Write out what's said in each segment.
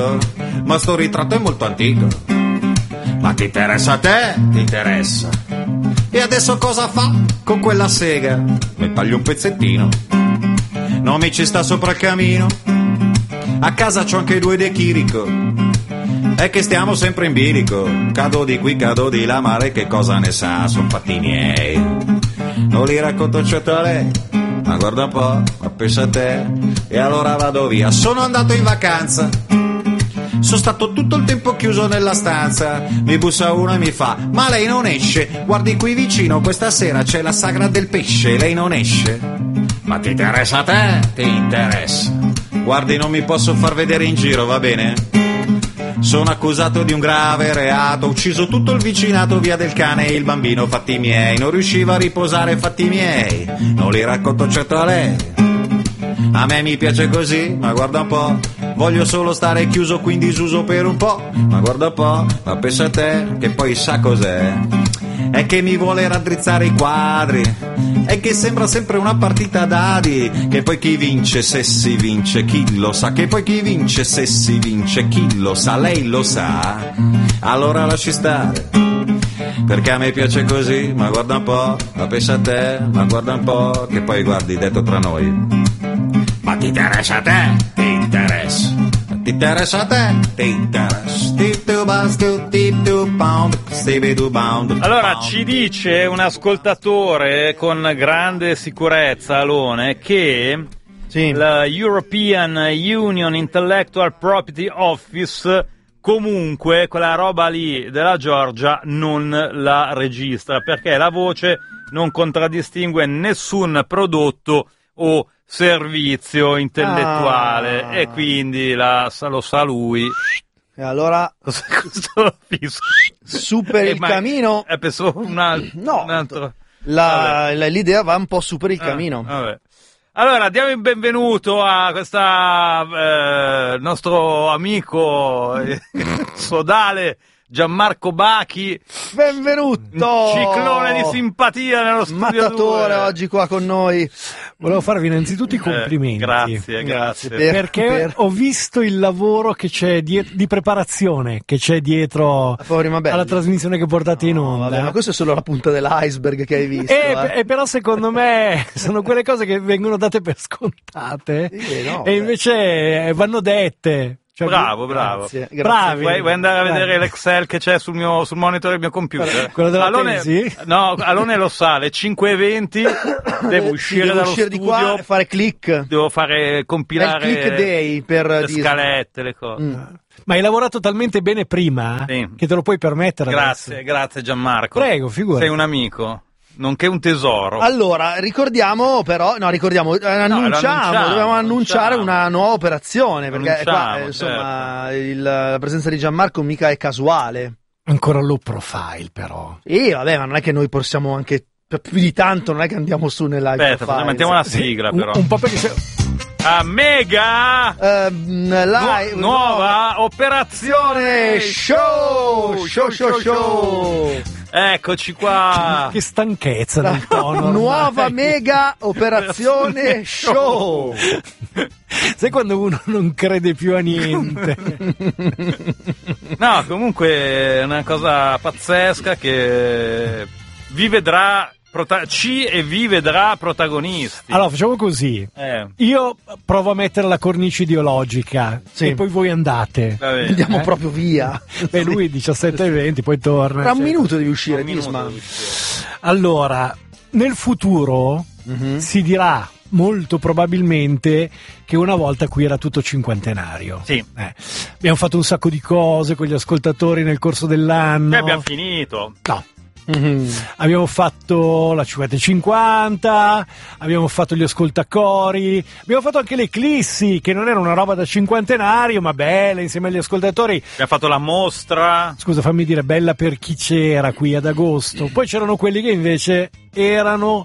Ma sto ritratto è molto antico. Ma ti interessa a te? Ti interessa. E adesso cosa fa con quella sega? Mi taglio un pezzettino. Non mi ci sta sopra il camino. A casa c'ho anche 2 de Chirico. È che stiamo sempre in bilico. Cado di qui, cado di là, ma lei che cosa ne sa? Sono fatti miei. Non li racconto certo a lei. Ma guarda un po', ma pensa a te. E allora vado via. Sono andato in vacanza. Sono stato tutto il tempo chiuso nella stanza. Mi bussa uno e mi fa: ma lei non esce? Guardi qui vicino, questa sera c'è la sagra del pesce. Lei non esce? Ma ti interessa a te? Ti interessa. Guardi, non mi posso far vedere in giro, va bene? Sono accusato di un grave reato. Ho ucciso tutto il vicinato, via del cane e il bambino, fatti miei. Non riuscivo a riposare, fatti miei. Non li racconto certo a lei. A me mi piace così, ma guarda un po'. Voglio solo stare chiuso qui in disuso per un po'. Ma guarda un po', ma pensa a te, che poi sa cos'è. È che mi vuole raddrizzare i quadri. È che sembra sempre una partita a dadi. Che poi chi vince se si vince, chi lo sa. Che poi chi vince se si vince, chi lo sa. Lei lo sa, allora lasci stare. Perché a me piace così, ma guarda un po', ma pensa a te, ma guarda un po'. Che poi guardi, detto tra noi, ma ti interessa a te? Ti interessa. Ti interessa a te? Ti interessa. Allora ci dice un ascoltatore con grande sicurezza, Alone, che sì, la European Union Intellectual Property Office comunque quella roba lì della Georgia non la registra, perché la voce non contraddistingue nessun prodotto o servizio intellettuale, e quindi lo sa lui. E allora Questo super il camino. È penso un altro. L'idea va un po' super il camino. Vabbè. Allora diamo il benvenuto a questa nostro amico sodale Gianmarco Bachi. Benvenuto! Ciclone di simpatia nello studio Mattatore 2. Oggi qua con noi. Volevo farvi innanzitutto i complimenti. Grazie. Perché ho visto il lavoro che c'è di preparazione che c'è dietro alla trasmissione che portate in onda. Vabbè, ma questo è solo la punta dell'iceberg che hai visto. E però secondo me sono quelle cose che vengono date per scontate e invece vanno dette. Cioè, bravo. Grazie. Bravi. Vuoi andare a vedere l'Excel che c'è sul monitor del mio computer? Quello della Alone, tesi? No, Alone lo sa, alle 5:20 devo uscire dallo studio, di qua e fare click. Devo fare compilare il click day per le scalette, le cose. Ma hai lavorato talmente bene prima che te lo puoi permettere. Grazie Gianmarco. Prego, figurati. Sei un amico, nonché un tesoro. Allora, dobbiamo annunciare una nuova operazione, perché qua, insomma, la presenza di Gianmarco mica è casuale. Ancora low profile, però. Vabbè, ma non è che noi possiamo anche più di tanto, non è che andiamo su nella Aspetta, mettiamo la sigla però. Un po' perché Mega nuova operazione show. Eccoci qua. Che stanchezza del tono. Nuova mega operazione show. Sai quando uno non crede più a niente? No, comunque è una cosa pazzesca che vi vedrà protagonisti. Allora facciamo così. Io provo a mettere la cornice ideologica e poi voi andate. Andiamo proprio via. Beh, lui 17:20 poi torna. Tra un minuto devi uscire, Disma. Allora, nel futuro si dirà molto probabilmente che una volta qui era tutto cinquantenario. Sì. Abbiamo fatto un sacco di cose con gli ascoltatori nel corso dell'anno. E abbiamo finito. No. Abbiamo fatto la 50, abbiamo fatto gli ascoltacori, abbiamo fatto anche le eclissi, che non era una roba da cinquantenario, ma bella insieme agli ascoltatori. Abbiamo fatto la mostra. Scusa, fammi dire, bella per chi c'era qui ad agosto. Poi c'erano quelli che invece erano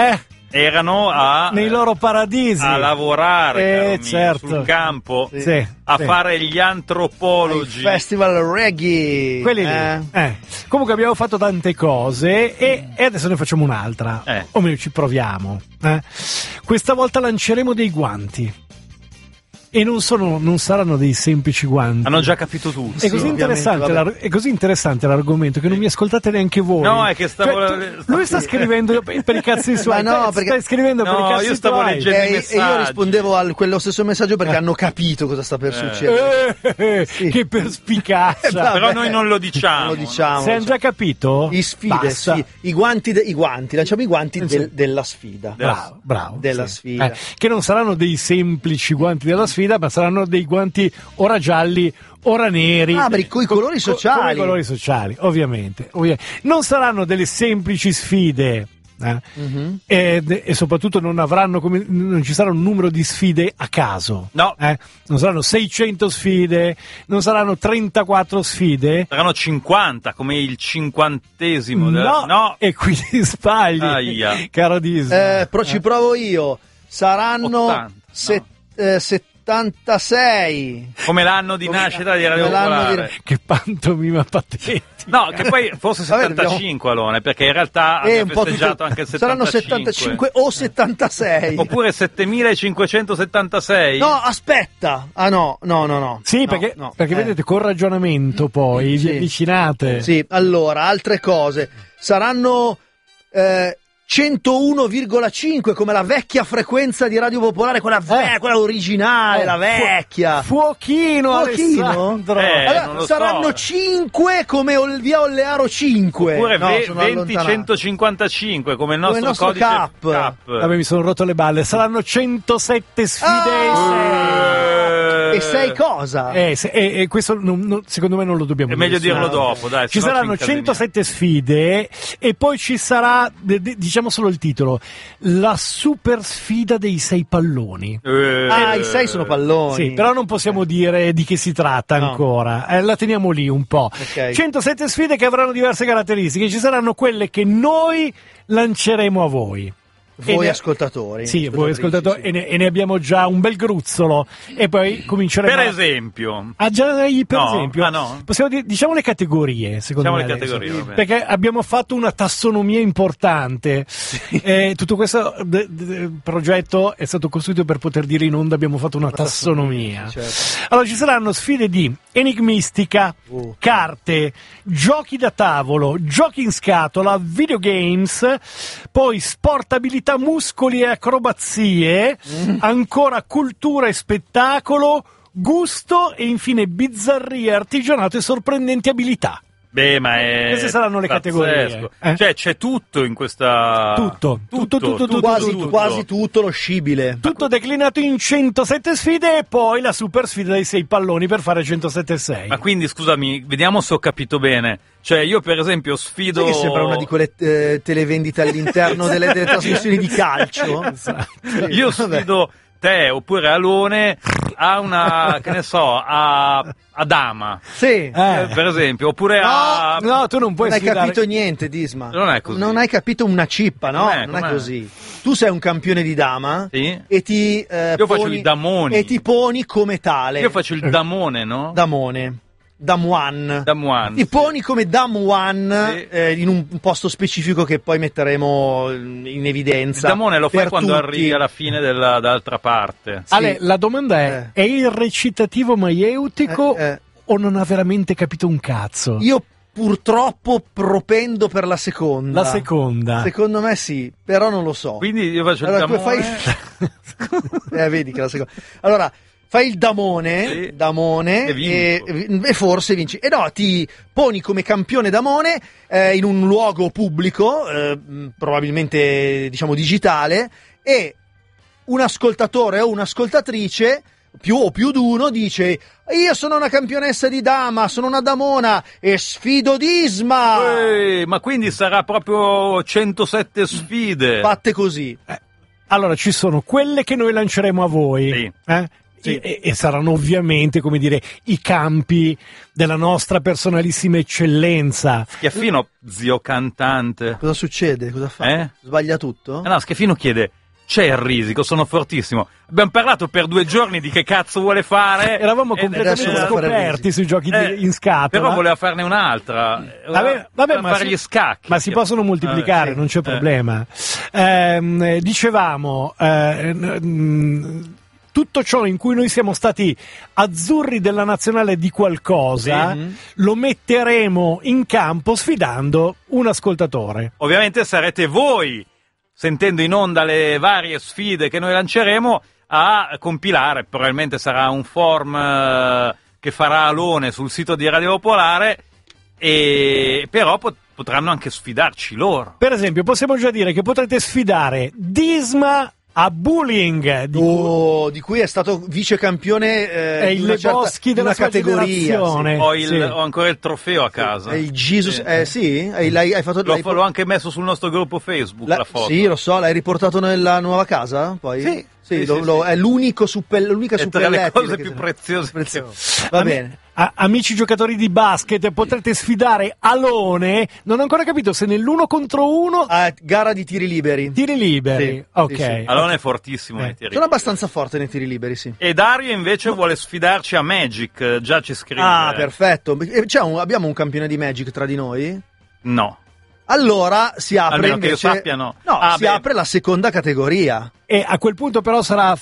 nei loro paradisi a lavorare sul campo, a fare gli antropologi, il festival reggae, quelli lì. Comunque abbiamo fatto tante cose e adesso ne facciamo un'altra, o meglio ci proviamo. Questa volta lanceremo dei guanti. E non saranno dei semplici guanti. Hanno già capito tutti. È così interessante l'argomento che non mi ascoltate neanche voi. No, è che lui sta scrivendo per i cazzi suoi. Ma no, perché stai scrivendo per i cazzi io stavo tuoi. leggendo i messaggi. E io rispondevo a quello stesso messaggio perché hanno capito cosa sta per succedere. Sì. Che perspicacia. Però noi non lo diciamo. Non lo diciamo. Se hanno già capito? I sfide, sì. I guanti, lanciamo i guanti della sfida. Bravo. Della sfida. Che non saranno dei semplici guanti della sfida, ma saranno dei guanti ora gialli, ora neri. Con i colori sociali. Con i colori sociali, ovviamente. Non saranno delle semplici sfide. E soprattutto non ci sarà un numero di sfide a caso. No. Non saranno 600 sfide, non saranno 34 sfide. Saranno 50, come il 50esimo. No. E quindi sbagli. Aia. Caro Disney. Ci provo io. Saranno 80, 76. Come l'anno di nascita di Radio Popolare. Che pantomima patetica. No, che poi forse 75 Alone, perché in realtà abbiamo festeggiato anche il 75. Saranno 75 o 76. Oppure 7576. No, aspetta. No. Sì, perché vedete, con ragionamento poi vi avvicinate. Sì, allora, altre cose. Saranno 101,5 come la vecchia frequenza di Radio Popolare, quella originale, la vecchia. Fuochino. Alessandro. Allora, saranno 5 come via Ollearo 5. Oppure 20-155 come il nostro codice CAP. Vabbè, mi sono rotto le balle. Saranno 107 sfide e 6 cosa? E questo secondo me non lo dobbiamo dire. È meglio dirlo dopo, dai. Ci saranno 107 sfide e poi ci sarà, diciamo solo il titolo, la super sfida dei 6 palloni. I 6 sono palloni. Sì, però non possiamo dire di che si tratta ancora. La teniamo lì un po'. Okay. 107 sfide che avranno diverse caratteristiche. Ci saranno quelle che noi lanceremo a voi. Voi ascoltatori. Sì, voi ascoltatori. Sì. E ne abbiamo già un bel gruzzolo. E poi cominceremo. Per esempio. esempio. No. Possiamo dire, diciamo le categorie, secondo me. Le categorie, perché abbiamo fatto una tassonomia importante. Sì. Tutto questo progetto è stato costruito per poter dire in onda abbiamo fatto una tassonomia. Certo. Allora ci saranno sfide di enigmistica, carte, giochi da tavolo, giochi in scatola, videogames, poi sportabilità, muscoli e acrobazie, ancora cultura e spettacolo, gusto e infine bizzarrie, artigianato e sorprendenti abilità. Beh, ma queste saranno le categorie. Cioè c'è tutto in questa. Tutto. Quasi tutto lo scibile. Tutto declinato in 107 sfide e poi la super sfida dei 6 palloni per fare 107-6. Ma quindi scusami, vediamo se ho capito bene. Cioè io per esempio sfido. Sai che sembra una di quelle televendite all'interno delle trasmissioni di calcio? Esatto. Sì, io sfido te oppure Alone a una, che ne so, a dama. Sì. Per esempio, oppure a. No, tu non puoi Non hai sfidare. capito niente, Disma. Non è così. Non hai capito una cippa, no? Non è così. Tu sei un campione di dama e ti io faccio il damoni. E ti poni come tale. Io faccio il damone, no? Damone. Damuan. Ti poni come Damuan in un posto specifico che poi metteremo in evidenza. Il damone lo fai quando tutti. arrivi alla fine dall'altra parte. Sì. Ale, la domanda è il recitativo maieutico o non ha veramente capito un cazzo? Io purtroppo propendo per la seconda. La seconda? Secondo me sì, però non lo so. Quindi io faccio il damone. Vedi che la seconda. Allora, fai il damone, e forse vinci. E no, ti poni come campione damone in un luogo pubblico, probabilmente diciamo digitale, e un ascoltatore o un'ascoltatrice, più d'uno, dice: io sono una campionessa di dama, sono una damona e sfido Disma. Ma quindi sarà proprio 107 sfide fatte così. Allora ci sono quelle che noi lanceremo a voi. Sì. E saranno ovviamente, come dire, i campi della nostra personalissima eccellenza. Schiaffino, zio cantante. Cosa succede? Cosa fa? Sbaglia tutto? No, Schiaffino chiede: c'è il risico, sono fortissimo. Abbiamo parlato per 2 giorni di che cazzo vuole fare. Eravamo completamente scoperti sui giochi in scatola. Però voleva farne un'altra. Vabbè, ma fare gli scacchi. Ma si possono moltiplicare, non c'è problema. Dicevamo, tutto ciò in cui noi siamo stati azzurri della nazionale di qualcosa, lo metteremo in campo sfidando un ascoltatore. Ovviamente sarete voi, sentendo in onda le varie sfide che noi lanceremo, a compilare. Probabilmente sarà un form che farà Alone sul sito di Radio Popolare, e però potranno anche sfidarci loro. Per esempio, possiamo già dire che potrete sfidare Disma a bowling, di cui è stato vice campione in Le Boschi della sua categoria. Sì. Ho ancora il trofeo a casa. Il Jesus, sì? Hai fatto, l'ho anche messo sul nostro gruppo Facebook la foto. Sì, lo so, l'hai riportato nella nuova casa? Poi? Sì. È l'unica suppellettile. Tra le cose più preziose. Va bene. Amici giocatori di basket, potrete sfidare Alone. Non ho ancora capito se nell'1 contro 1 gara di tiri liberi. Sì, ok. Sì. Alone è fortissimo nei tiri. Sono abbastanza forte nei tiri liberi, sì. E Dario invece vuole sfidarci a Magic, già ci scrive. Ah, perfetto. Abbiamo un campione di Magic tra di noi? No. Allora si apre Almeno invece... che io sappia, no. Apre la seconda categoria. E a quel punto però sarà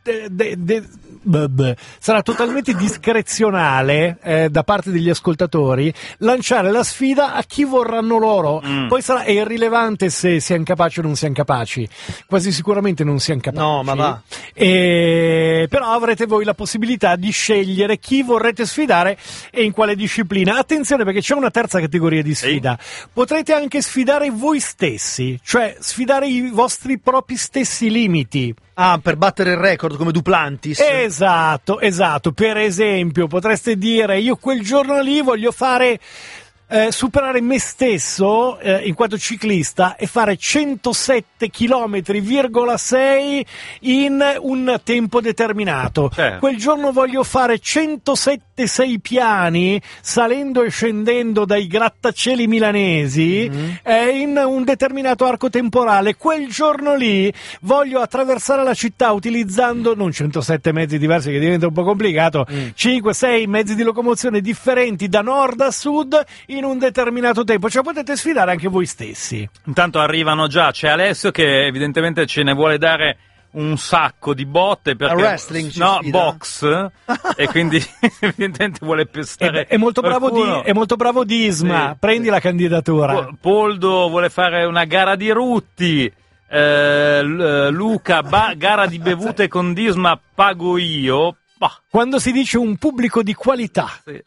sarà totalmente discrezionale da parte degli ascoltatori lanciare la sfida a chi vorranno loro. Poi è irrilevante se siamo capaci o non siamo capaci, quasi sicuramente non siamo capaci. No, ma va. Però avrete voi la possibilità di scegliere chi vorrete sfidare e in quale disciplina. Attenzione, perché c'è una terza categoria di sfida. Potrete anche sfidare voi stessi, cioè sfidare i vostri propri stessi limiti. Per battere il record come Duplantis. Esatto. Per esempio, potreste dire: io quel giorno lì voglio fare superare me stesso in quanto ciclista e fare 107 km,6 in un tempo determinato. Quel giorno voglio fare 107 piani salendo e scendendo dai grattacieli milanesi in un determinato arco temporale. Quel giorno lì voglio attraversare la città utilizzando non 107 mezzi diversi, che diventa un po' complicato, 5-6 mezzi di locomozione differenti da nord a sud in un determinato tempo. Cioè potete sfidare anche voi stessi. Intanto arrivano già, c'è Alessio che evidentemente ce ne vuole dare un sacco di botte perché wrestling box e quindi evidentemente vuole pestare. È molto bravo Disma, prendi la candidatura. Poldo vuole fare una gara di rutti. Luca gara di bevute con Disma, pago io. Quando si dice un pubblico di qualità. Sì.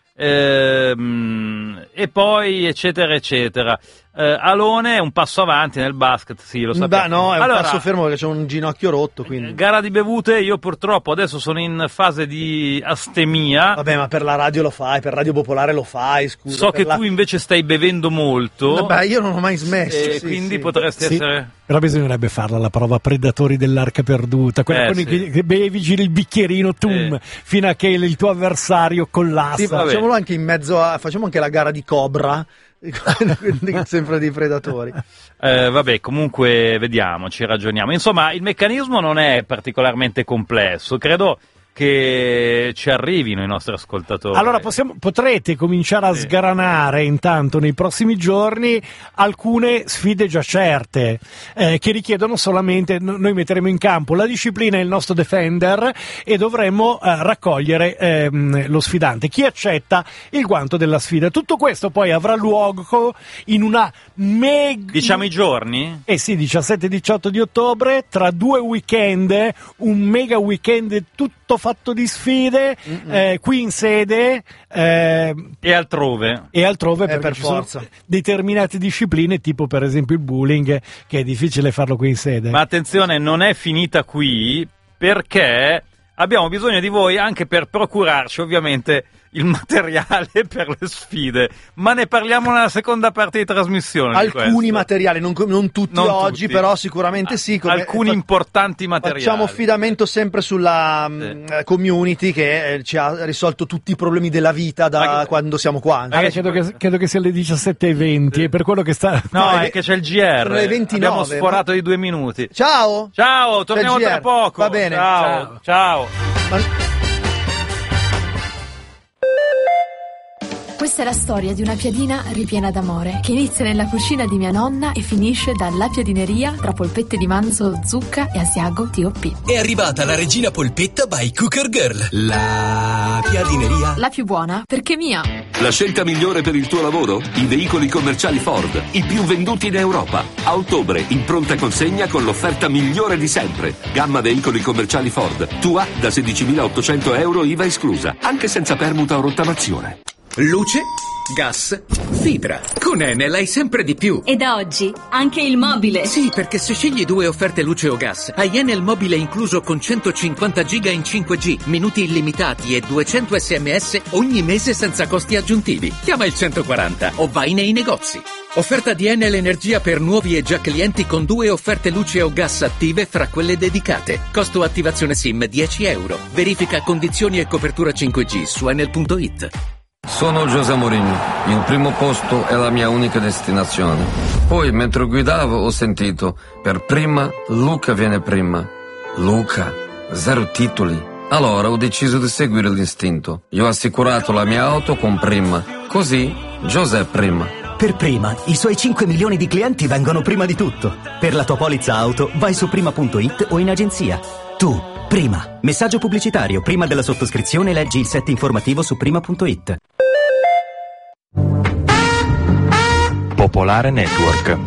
E poi eccetera eccetera. Alone è un passo avanti nel basket, sì, lo sappiamo. È un passo fermo perché c'è un ginocchio rotto, quindi. Gara di bevute, io purtroppo adesso sono in fase di astemia. Vabbè, ma per la radio lo fai, per Radio Popolare lo fai, scusa. So che tu invece stai bevendo molto. Vabbè, io non ho mai smesso. Quindi potresti essere... Però bisognerebbe farla la prova Predatori dell'Arca Perduta, quella con che bevi, giri il bicchierino, fino a che il tuo avversario collassa. Sì, facciamolo anche in mezzo facciamo anche la gara di Cobra. Sempre di Predatori. Vabbè, comunque vediamo, ci ragioniamo. Insomma, il meccanismo non è particolarmente complesso, credo che ci arrivino i nostri ascoltatori. Allora potrete cominciare a sgranare intanto nei prossimi giorni alcune sfide già certe che richiedono solamente, noi metteremo in campo la disciplina e il nostro defender e dovremo raccogliere lo sfidante, chi accetta il guanto della sfida. Tutto questo poi avrà luogo in una diciamo i giorni? Sì, 17-18 di ottobre, tra 2 weekend, un mega weekend tutto fatto di sfide, qui in sede e altrove perché per ci forza sono determinate discipline, tipo per esempio il bowling, che è difficile farlo qui in sede. Ma attenzione, non è finita qui, perché abbiamo bisogno di voi anche per procurarci ovviamente il materiale per le sfide, ma ne parliamo nella seconda parte di trasmissione. Alcuni materiali, non tutti non oggi, tutti. Però sicuramente sì. Alcuni importanti materiali. Facciamo affidamento sempre sulla community che ci ha risolto tutti i problemi della vita da quando siamo qua. Credo che sia le 17:20 e per quello che sta... No, è che c'è il GR. Sono le 29, abbiamo sforato di 2 minuti. Ciao, torniamo tra poco. Va bene. Ciao. Questa è la storia di una piadina ripiena d'amore, che inizia nella cucina di mia nonna e finisce dalla piadineria tra polpette di manzo, zucca e asiago T.O.P. È arrivata la Regina Polpetta by Cooker Girl. La piadineria. La più buona, perché mia. La scelta migliore per il tuo lavoro? I veicoli commerciali Ford, i più venduti in Europa. A ottobre, in pronta consegna con l'offerta migliore di sempre. Gamma veicoli commerciali Ford. Tua da 16.800 euro IVA esclusa, anche senza permuta o rottamazione. Luce, gas, fibra. Con Enel hai sempre di più. E da oggi anche il mobile. Sì, perché se scegli 2 offerte luce o gas, hai Enel mobile incluso con 150 giga in 5G, minuti illimitati e 200 SMS ogni mese senza costi aggiuntivi. Chiama il 140 o vai nei negozi. Offerta di Enel Energia per nuovi e già clienti con 2 offerte luce o gas attive fra quelle dedicate. Costo attivazione SIM 10 euro. Verifica condizioni e copertura 5G su enel.it. Sono José Mourinho, il primo posto è la mia unica destinazione. Poi, mentre guidavo, ho sentito, per prima, Luca viene prima. Luca, 0 titoli. Allora ho deciso di seguire l'istinto. Io ho assicurato la mia auto con Prima. Così, José prima. Per Prima, i suoi 5 milioni di clienti vengono prima di tutto. Per la tua polizza auto, vai su prima.it o in agenzia. Tu, Prima. Messaggio pubblicitario. Prima della sottoscrizione leggi il set informativo su prima.it. Popolare Network.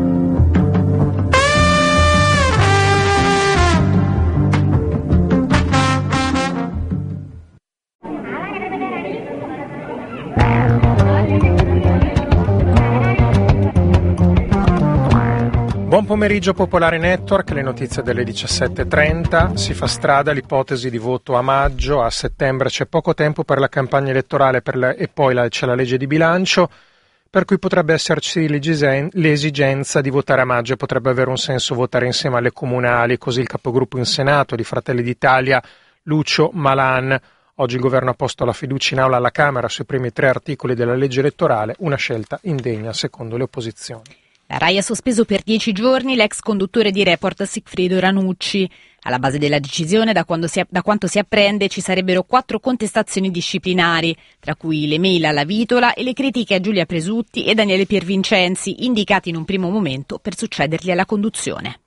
Buon pomeriggio Popolare Network, le notizie delle 17.30, si fa strada l'ipotesi di voto a maggio, a settembre c'è poco tempo per la campagna elettorale e poi c'è la legge di bilancio, per cui potrebbe esserci l'esigenza di votare a maggio e potrebbe avere un senso votare insieme alle comunali, così il capogruppo in Senato di Fratelli d'Italia, Lucio Malan. Oggi il governo ha posto la fiducia in aula alla Camera sui primi 3 articoli della legge elettorale, una scelta indegna secondo le opposizioni. La RAI ha sospeso per 10 giorni l'ex conduttore di Report Sigfrido Ranucci. Alla base della decisione, da quanto si apprende, ci sarebbero 4 contestazioni disciplinari, tra cui le mail alla Vitola e le critiche a Giulia Presutti e Daniele Piervincenzi, indicati in un primo momento per succedergli alla conduzione.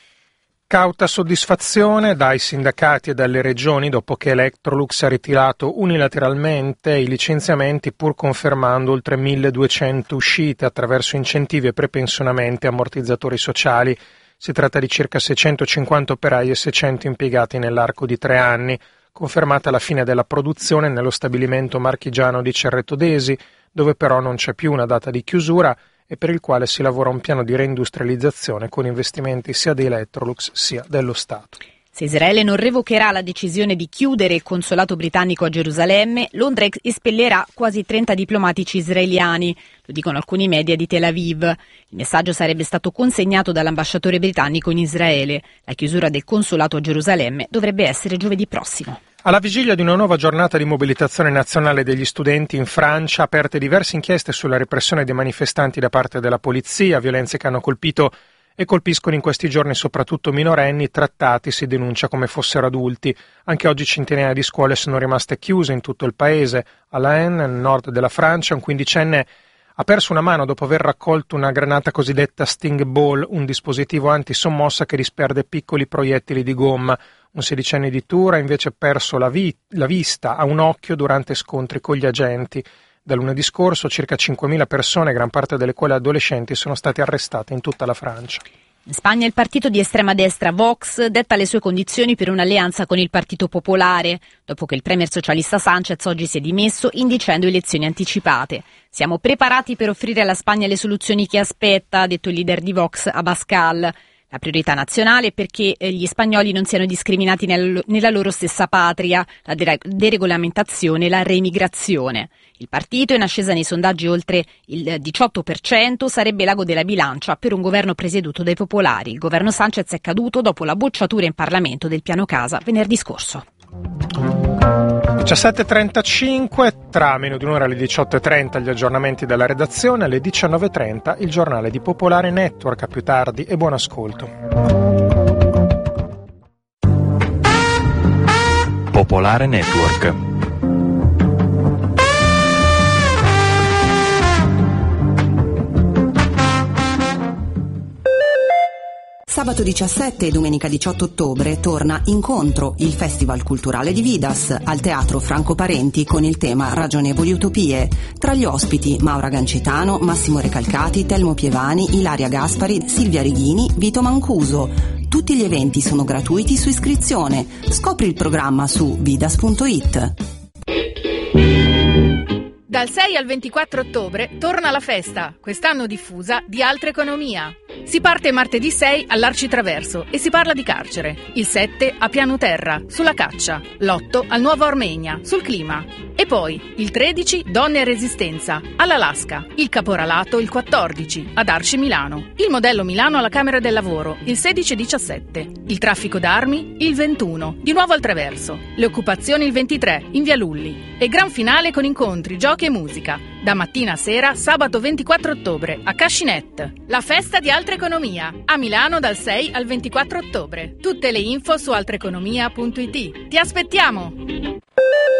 Cauta soddisfazione dai sindacati e dalle regioni dopo che Electrolux ha ritirato unilateralmente i licenziamenti pur confermando oltre 1.200 uscite attraverso incentivi e prepensionamenti e ammortizzatori sociali. Si tratta di circa 650 operai e 600 impiegati nell'arco di 3 anni. Confermata la fine della produzione nello stabilimento marchigiano di Cerreto d'Esi, dove però non c'è più una data di chiusura e per il quale si lavora un piano di reindustrializzazione con investimenti sia di Electrolux sia dello Stato. Se Israele non revocherà la decisione di chiudere il consolato britannico a Gerusalemme, Londra espellerà quasi 30 diplomatici israeliani, lo dicono alcuni media di Tel Aviv. Il messaggio sarebbe stato consegnato dall'ambasciatore britannico in Israele. La chiusura del consolato a Gerusalemme dovrebbe essere giovedì prossimo. Alla vigilia di una nuova giornata di mobilitazione nazionale degli studenti in Francia, aperte diverse inchieste sulla repressione dei manifestanti da parte della polizia, violenze che hanno colpito e colpiscono in questi giorni soprattutto minorenni, trattati si denuncia come fossero adulti. Anche oggi centinaia di scuole sono rimaste chiuse in tutto il paese. A Laon, nel nord della Francia, un 15enne ha perso una mano dopo aver raccolto una granata cosiddetta Sting Ball, un dispositivo antisommossa che disperde piccoli proiettili di gomma. Un 16enne di Tours ha invece perso la vista a un occhio durante scontri con gli agenti. Da lunedì scorso circa 5.000 persone, gran parte delle quali adolescenti, sono state arrestate in tutta la Francia. In Spagna il partito di estrema destra Vox detta le sue condizioni per un'alleanza con il Partito Popolare, dopo che il premier socialista Sánchez oggi si è dimesso indicendo elezioni anticipate. Siamo preparati per offrire alla Spagna le soluzioni che aspetta, ha detto il leader di Vox Abascal. La priorità nazionale è perché gli spagnoli non siano discriminati nella loro stessa patria, la deregolamentazione e la reemigrazione. Il partito, in ascesa nei sondaggi oltre il 18%, sarebbe l'ago della bilancia per un governo presieduto dai popolari. Il governo Sánchez è caduto dopo la bocciatura in Parlamento del piano casa venerdì scorso. 17.35, tra meno di un'ora alle 18.30 gli aggiornamenti della redazione, alle 19.30 il giornale di Popolare Network. A più tardi e buon ascolto. Popolare Network. Sabato 17 e domenica 18 ottobre torna Incontro, il Festival Culturale di Vidas, al Teatro Franco Parenti con il tema Ragionevoli Utopie. Tra gli ospiti Maura Gancitano, Massimo Recalcati, Telmo Pievani, Ilaria Gaspari, Silvia Righini, Vito Mancuso. Tutti gli eventi sono gratuiti su iscrizione. Scopri il programma su vidas.it. Dal 6 al 24 ottobre torna la festa, quest'anno diffusa, di Altra Economia. Si parte martedì 6 all'Arcitraverso e si parla di carcere. Il 7 a Piano Terra, sulla caccia. L'8 al Nuovo Armenia, sul clima. E poi il 13 Donne e Resistenza, all'Alaska. Il Caporalato il 14 ad Arci Milano. Il Modello Milano alla Camera del Lavoro il 16 e 17. Il traffico d'armi il 21, di nuovo al Traverso. Le occupazioni il 23 in Via Lulli. E gran finale con incontri, giochi e musica. Da mattina a sera, sabato 24 ottobre, a Cascinette. La festa di Altra Economia, a Milano dal 6 al 24 ottobre. Tutte le info su altraeconomia.it. Ti aspettiamo!